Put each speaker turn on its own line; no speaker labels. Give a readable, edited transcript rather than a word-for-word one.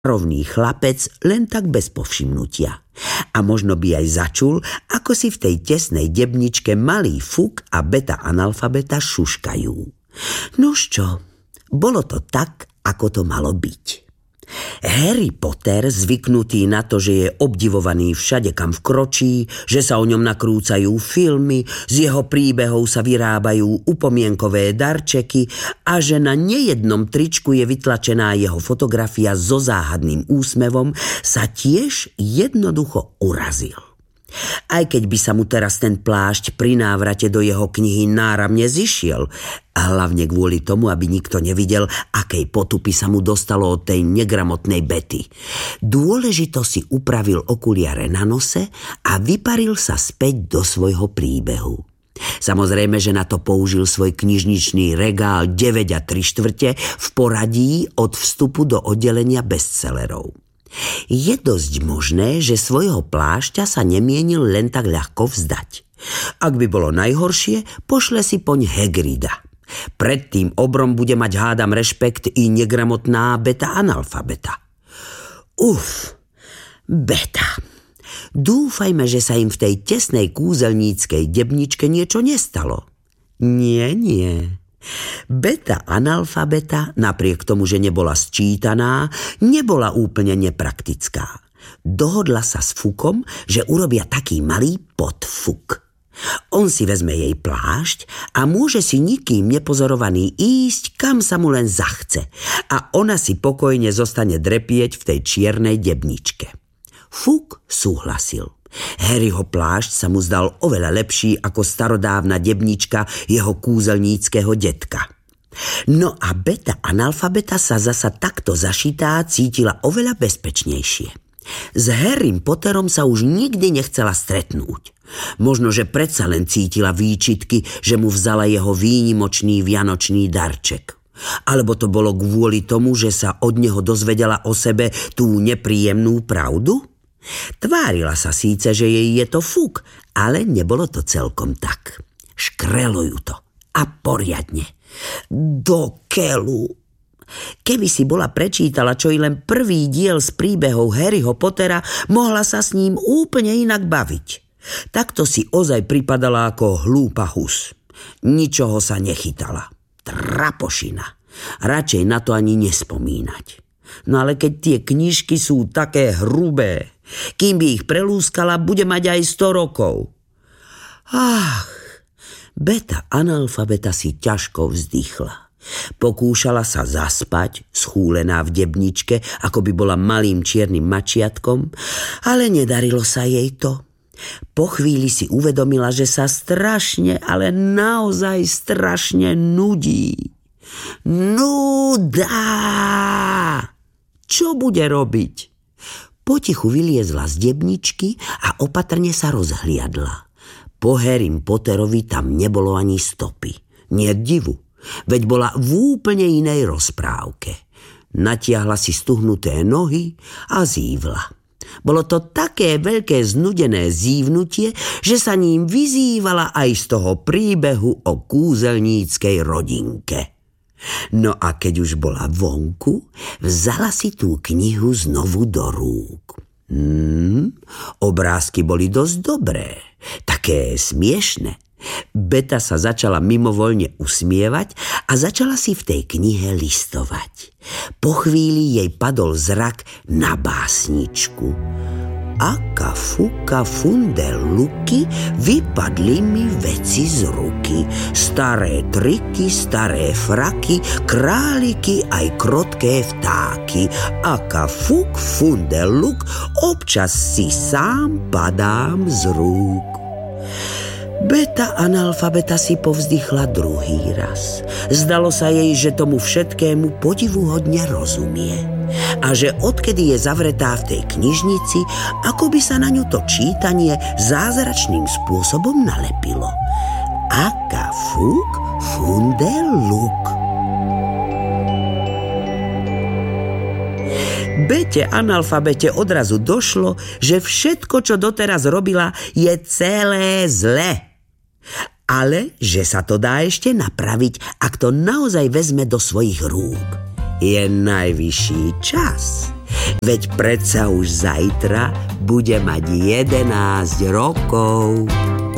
rovný chlapec len tak bez povšimnutia. A možno by aj začul, ako si v tej tesnej debničke malý Fuk a beta analfabeta šuškajú. Nuž čo, bolo to tak, ako to malo byť. Harry Potter, zvyknutý na to, že je obdivovaný všade, kam vkročí, že sa o ňom nakrúcajú filmy, z jeho príbehov sa vyrábajú upomienkové darčeky a že na nejednom tričku je vytlačená jeho fotografia so záhadným úsmevom, sa tiež jednoducho urazil. Aj keď by sa mu teraz ten plášť pri návrate do jeho knihy náramne zišiel, a hlavne kvôli tomu, aby nikto nevidel, akej potupy sa mu dostalo od tej negramotnej Betty. Dôležito si upravil okuliare na nose a vyparil sa späť do svojho príbehu. Samozrejme, že na to použil svoj knižničný regál 9 3/4 v poradí od vstupu do oddelenia bestsellerov. Je dosť možné, že svojho plášťa sa nemienil len tak ľahko vzdať. Ak by bolo najhoršie, pošle si poň Hagrida. Pred tým obrom bude mať, hádam, rešpekt i negramotná beta analfabeta. Beta. Dúfajme, že sa im v tej tesnej kúzelníckej debničke niečo nestalo. Nie. Beta analfabeta, napriek tomu, že nebola sčítaná, nebola úplne nepraktická. Dohodla sa s Fukom, že urobia taký malý podfuk. On si vezme jej plášť a môže si nikým nepozorovaný ísť, kam sa mu len zachce, a ona si pokojne zostane drepieť v tej čiernej debničke. Fuk súhlasil. Harryho plášť sa mu zdal oveľa lepší ako starodávna debnička jeho kúzelníckeho detka. No a beta analfabeta sa zasa takto zašitá cítila oveľa bezpečnejšie. S Harrym Potterom sa už nikdy nechcela stretnúť. Možno, že predsa len cítila výčitky, že mu vzala jeho výnimočný vianočný darček. Alebo to bolo kvôli tomu, že sa od neho dozvedela o sebe tú nepríjemnú pravdu? Tvárila sa síce, že jej je to Fuk, ale nebolo to celkom tak. Škrelo ju to. A poriadne. Do keľu. Keby si bola prečítala čo i len prvý diel z príbehov Harryho Pottera, mohla sa s ním úplne inak baviť. Takto si ozaj pripadala ako hlúpa hus. Ničoho sa nechytala. Trapošina. Radšej na to ani nespomínať. No ale keď tie knižky sú také hrubé, kým by ich prelúskala, bude mať aj 100 rokov. Beta analfabeta si ťažko vzdychla. Pokúšala sa zaspať, schúlená v debničke, ako by bola malým čiernym mačiatkom, ale nedarilo sa jej to. Po chvíli si uvedomila, že sa strašne, ale naozaj strašne nudí. Nuda! Čo bude robiť? Potichu vyliezla z debničky a opatrne sa rozhliadla. Po Harrym Potterovi tam nebolo ani stopy. Nie divu, veď bola v úplne inej rozprávke. Natiahla si stuhnuté nohy a zívla. Bolo to také veľké znudené zívnutie, že sa ním vyzývala aj z toho príbehu o kúzelníckej rodinke. No a keď už bola vonku, vzala si tú knihu znovu do rúk. Obrázky boli dosť dobré, také smiešne. Beta sa začala mimovoľne usmievať a začala si v tej knihe listovať. Po chvíli jej padol zrak na básničku. Aka fuka fundeluky, vypadli mi veci z ruky. Staré triky, staré fraky, králiky aj krotké vtáky. Aka fuk fundeluk, občas si sám padám z rúk. Beta analfabeta si povzdychla druhý raz. Zdalo sa jej, že tomu všetkému podivuhodne rozumie. A že odkedy je zavretá v tej knižnici, ako by sa na ňu to čítanie zázračným spôsobom nalepilo. Aka fuk fundeluk. Bete analfabete odrazu došlo, že všetko, čo doteraz robila, je celé zle. Ale že sa to dá ešte napraviť, ak to naozaj vezme do svojich rúk. Je najvyšší čas. Veď predsa už zajtra bude mať 11 rokov.